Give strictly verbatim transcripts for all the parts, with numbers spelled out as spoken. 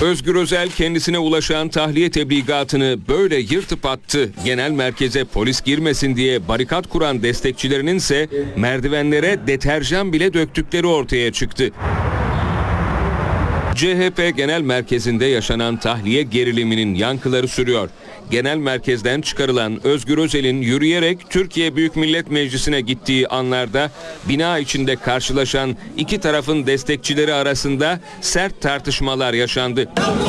Özgür Özel kendisine ulaşan tahliye tebligatını böyle yırtıp attı. Genel merkeze polis girmesin diye barikat kuran destekçilerinin ise merdivenlere deterjan bile döktükleri ortaya çıktı. C H P Genel Merkezi'nde yaşanan tahliye geriliminin yankıları sürüyor. Genel merkezden çıkarılan Özgür Özel'in yürüyerek Türkiye Büyük Millet Meclisi'ne gittiği anlarda bina içinde karşılaşan iki tarafın destekçileri arasında sert tartışmalar yaşandı.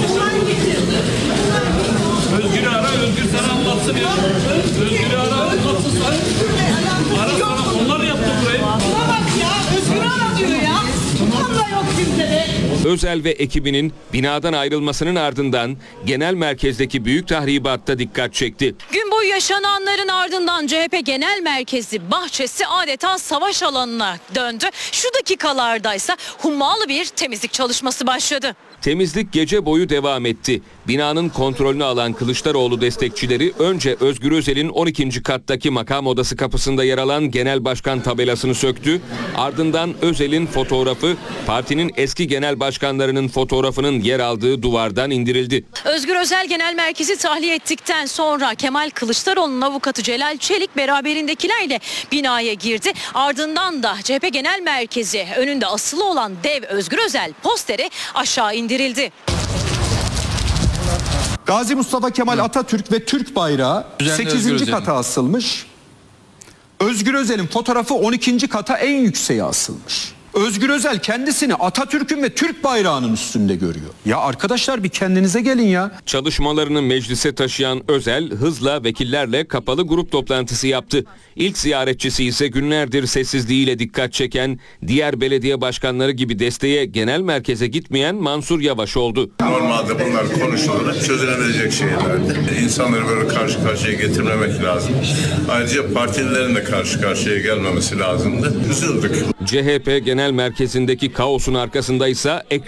Özgür'ü ara, Özgür sana anlatsın ya. Özgür'ü ara, anlatsın sana. Ara sana, onlar yaptı burayı. Buna bak ya, Özgür'ü ara diyor ya. Tam da yok kimsede. Özel ve ekibinin binadan ayrılmasının ardından genel merkezdeki büyük tahribatta dikkat çekti. Gün boyu yaşananların ardından C H P Genel Merkezi bahçesi adeta savaş alanına döndü. Şu dakikalardaysa hummalı bir temizlik çalışması başladı. Temizlik gece boyu devam etti. Binanın kontrolünü alan Kılıçdaroğlu destekçileri önce Özgür Özel'in on ikinci kattaki makam odası kapısında yer alan genel başkan tabelasını söktü. Ardından Özel'in fotoğrafı partinin eski genel başkanlarının fotoğrafının yer aldığı duvardan indirildi. Özgür Özel Genel Merkezi tahliye ettikten sonra Kemal Kılıçdaroğlu'nun avukatı Celal Çelik beraberindekilerle binaya girdi. Ardından da C H P Genel Merkezi önünde asılı olan dev Özgür Özel posteri aşağı indirildi. Gazi Mustafa Kemal Atatürk ve Türk bayrağı sekizinci kata asılmış. Özgür Özel'in fotoğrafı on ikinci kata en yükseğe asılmış. Özgür Özel kendisini Atatürk'ün ve Türk bayrağının üstünde görüyor. Ya arkadaşlar bir kendinize gelin ya. Çalışmalarını meclise taşıyan Özel hızla vekillerle kapalı grup toplantısı yaptı. İlk ziyaretçisi ise günlerdir sessizliğiyle dikkat çeken diğer belediye başkanları gibi desteğe genel merkeze gitmeyen Mansur Yavaş oldu. Normalde bunlar konuşulur, çözülebilecek şeylerdi. İnsanları böyle karşı karşıya getirmemek lazım. Ayrıca partililerin de karşı karşıya gelmemesi lazımdı. Üzüldük. C H P Genel Merkezi'ndeki kaosun arkasında ise